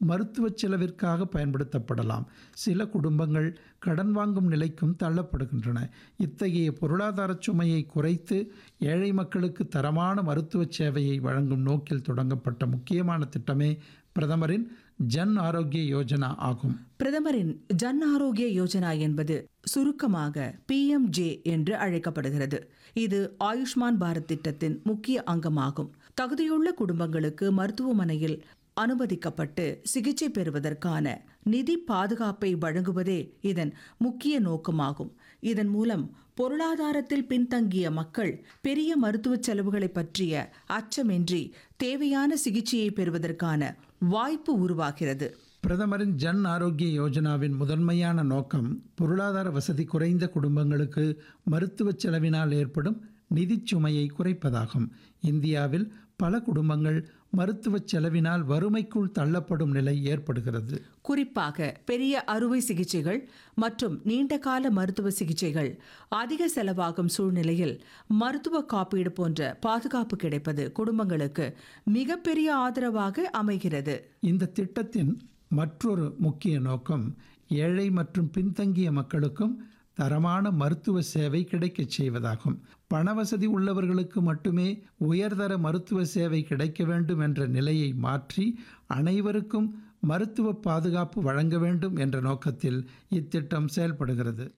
மருத்துவ செலவிற்காக பயன்படுத்தப்படலாம். சில குடும்பங்கள் கடன் வாங்கும் நிலைக்கும் தள்ளப்படுகின்றன. இத்தகைய பொருளாதார சுமையை குறைத்து ஏழை மக்களுக்கு தரமான மருத்துவ சேவையை வழங்கும் நோக்கில் தொடங்கப்பட்ட முக்கியமான திட்டமே பிரதமரின் ஜன் ஆரோக்கிய யோஜனா ஆகும். பிரதமரின் ஜன் ஆரோக்கிய யோஜனா என்பது சுருக்கமாக PMJ என்று அழைக்கப்படுகிறது. இது ஆயுஷ்மான் பாரத் திட்டத்தின் முக்கிய அங்கமாகும். தகுதியுள்ள குடும்பங்களுக்கு மருத்துவமனையில் அனுமதிக்கப்பட்டு சிகிச்சை பெறுவதற்கான நிதி பாதுகாப்பை வழங்குவதே இதன் முக்கிய நோக்கமாகும். இதன் மூலம் பொருளாதாரத்தில் பின்தங்கிய மக்கள் பெரிய மருத்துவ செலவுகளை பற்றிய அச்சமின்றி தேவையான சிகிச்சையை பெறுவதற்கான வாய்ப்பு உருவாகிறது. பிரதமரின் ஜன் ஆரோக்கிய யோஜனாவின் முதன்மையான நோக்கம் பொருளாதார வசதி குறைந்த குடும்பங்களுக்கு மருத்துவ செலவினால் ஏற்படும் நிதிச் சுமையை குறைப்பதாகும். இந்தியாவில் பல குடும்பங்கள் மருத்துவ செலவினால் வறுமைக்குள் தள்ளப்படும் நிலை ஏற்படுகிறது. குறிப்பாக பெரிய அறுவை சிகிச்சைகள் மற்றும் நீண்டகால மருத்துவ சிகிச்சைகள் அதிக செலவாகும் சூழ்நிலையில் மருத்துவ காப்பீடு போன்ற பாதுகாப்பு கிடைப்பது குடும்பங்களுக்கு மிகப்பெரிய ஆதரவாக அமைகிறது. இந்த திட்டத்தின் மற்றொரு முக்கிய நோக்கம் ஏழை மற்றும் பின்தங்கிய மக்களுக்கும் தரமான மருத்துவ சேவை கிடைக்கச் செய்வதாகும். பணவசதி உள்ளவர்களுக்கு மட்டுமே உயர்தர மருத்துவ சேவை கிடைக்க வேண்டும் என்ற நிலையை மாற்றி அனைவருக்கும் மருத்துவ பாதுகாப்பு வழங்க வேண்டும் என்ற நோக்கத்தில் இத்திட்டம் செயல்படுகிறது.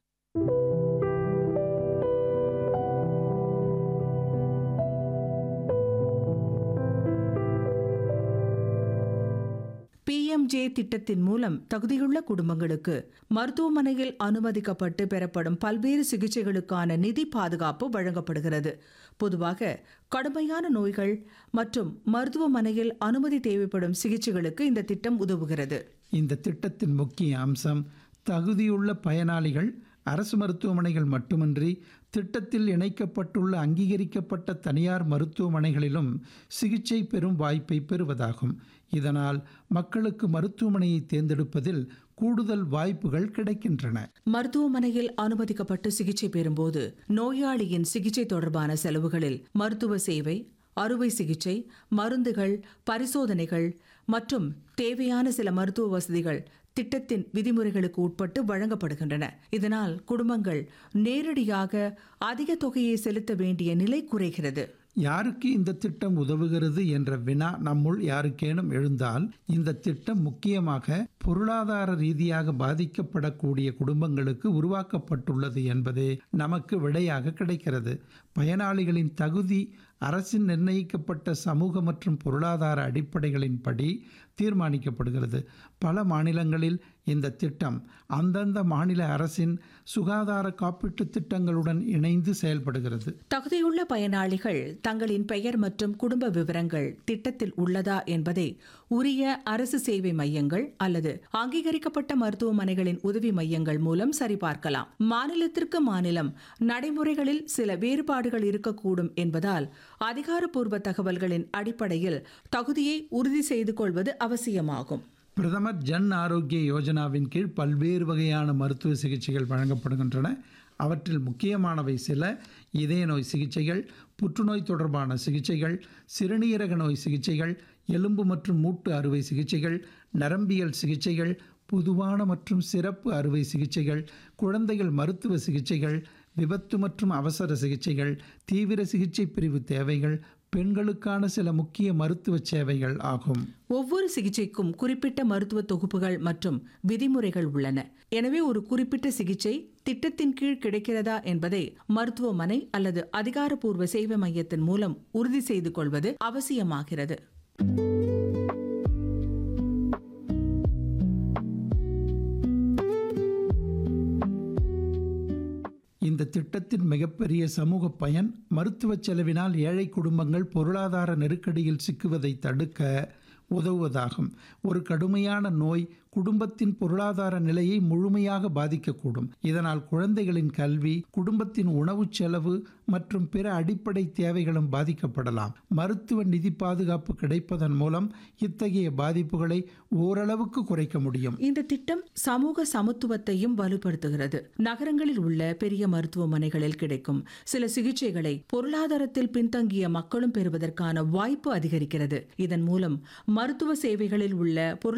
PMJ திட்டத்தின் மூலம் தகுதியுள்ள குடும்பங்களுக்கு மருத்துவமனையில் அனுமதிக்கப்பட்டு பெறப்படும் பல்வேறு சிகிச்சைகளுக்கான நிதி பாதுகாப்பு வழங்கப்படுகிறது. பொதுவாக கடுமையான நோய்கள் மற்றும் மருத்துவமனையில் அனுமதி தேவைப்படும் சிகிச்சைகளுக்கு இந்த திட்டம் உதவுகிறது. இந்த திட்டத்தின் முக்கிய அம்சம் தகுதியுள்ள பயனாளிகள் அரசு மருத்துவமனைகள் மட்டுமின்றி திட்டத்தில் இணைக்கப்பட்டுள்ள அங்கீகரிக்கப்பட்ட தனியார் மருத்துவமனைகளிலும் சிகிச்சை பெறும் வாய்ப்பை பெறுவதாகும். இதனால் மக்களுக்கு மருத்துவமனையை தேர்ந்தெடுப்பதில் கூடுதல் வாய்ப்புகள் கிடைக்கின்றன. மருத்துவமனையில் அனுமதிக்கப்பட்டு சிகிச்சை பெறும்போது நோயாளியின் சிகிச்சை தொடர்பான செலவுகளில் மருத்துவ சேவை, அறுவை சிகிச்சை, மருந்துகள், பரிசோதனைகள் மற்றும் தேவையான சில மருத்துவ வசதிகள் திட்டத்தின் விதிமுறைகளுக்கு உட்பட்டு வழங்கப்படுகின்றன. இதனால் குடும்பங்கள் நேரடியாக அதிக தொகையை செலுத்த வேண்டிய நிலை குறைகிறது. யாருக்கு இந்த திட்டம் உதவுகிறது என்ற வினா நம்முள் யாருக்கேனும் எழுந்தால், இந்த திட்டம் முக்கியமாக பொருளாதார ரீதியாக பாதிக்கப்படக்கூடிய குடும்பங்களுக்கு உருவாக்கப்பட்டுள்ளது என்பதே நமக்கு விடையாக கிடைக்கிறது. பயனாளிகளின் தகுதி அரசின் நிர்ணயிக்கப்பட்ட சமூக மற்றும் பொருளாதார அடிப்படைகளின்படி தீர்மானிக்கப்படுகிறது. பல மாநிலங்களில் இந்த திட்டம் அந்தந்த மாநில அரசின் சுகாதார காப்பீட்டு திட்டங்களுடன் இணைந்து செயல்படுகிறது. தகுதியுள்ள பயனாளிகள் தங்களின் பெயர் மற்றும் குடும்ப விவரங்கள் திட்டத்தில் உள்ளதா என்பதை உரிய அரசு சேவை மையங்கள் அல்லது அங்கீகரிக்கப்பட்ட மருத்துவமனைகளின் உதவி மையங்கள் மூலம் சரிபார்க்கலாம். மாநிலத்திற்கு மாநிலம் நடைமுறைகளில் சில வேறுபாடுகள் இருக்கக்கூடும் என்பதால் அதிகாரப்பூர்வ தகவல்களின் அடிப்படையில் தகுதியை உறுதி செய்து கொள்வது அவசியமாகும். பிரதமர் ஜன் ஆரோக்கிய யோஜனாவின் கீழ் பல்வேறு வகையான மருத்துவ சிகிச்சைகள் வழங்கப்படுகின்றன. அவற்றில் முக்கியமானவை சில: இதய நோய் சிகிச்சைகள், புற்றுநோய் தொடர்பான சிகிச்சைகள், சிறுநீரக நோய் சிகிச்சைகள், எலும்பு மற்றும் மூட்டு அறுவை சிகிச்சைகள், நரம்பியல் சிகிச்சைகள், பொதுவான மற்றும் சிறப்பு அறுவை சிகிச்சைகள், குழந்தைகள் மருத்துவ சிகிச்சைகள், விபத்து மற்றும் அவசர சிகிச்சைகள், தீவிர சிகிச்சை பிரிவு தேவைகள், பெண்களுக்கான சில முக்கிய மருத்துவ சேவைகள் ஆகும். ஒவ்வொரு சிகிச்சைக்கும் குறிப்பிட்ட மருத்துவ தொகுப்புகள் மற்றும் விதிமுறைகள் உள்ளன. எனவே ஒரு குறிப்பிட்ட சிகிச்சை திட்டத்தின் கீழ் கிடைக்கிறதா என்பதை மருத்துவமனை அல்லது அதிகாரப்பூர்வ சேவை மையத்தின் மூலம் உறுதி செய்து கொள்வது அவசியமாகிறது. இந்த திட்டத்தின் மிகப்பெரிய சமூக பயன் மருத்துவ செலவினால் ஏழை குடும்பங்கள் பொருளாதார நெருக்கடியில் சிக்குவதை தடுக்க உதவுவதாகும். ஒரு கடுமையான நோய் குடும்பத்தின் பொருளாதார நிலையை முழுமையாக பாதிக்கக்கூடும். இதனால் குழந்தைகளின் கல்வி, குடும்பத்தின் உணவு செலவு மற்றும் பிற அடிப்படை தேவைகளும் பாதிக்கப்படலாம். மருத்துவ நிதி பாதுகாப்பு கிடைப்பதன் மூலம் இத்தகைய பாதிப்புகளை ஓரளவுக்கு குறைக்க முடியும். இந்த திட்டம் சமூக சமத்துவத்தையும் வலுப்படுத்துகிறது. நகரங்களில் உள்ள பெரிய மருத்துவமனைகளில் கிடைக்கும் சில சிகிச்சைகளை பொருளாதாரத்தில் பின்தங்கிய மக்களும் பெறுவதற்கான வாய்ப்பு அதிகரிக்கிறது. இதன் மூலம் மருத்துவ சேவைகளில் உள்ள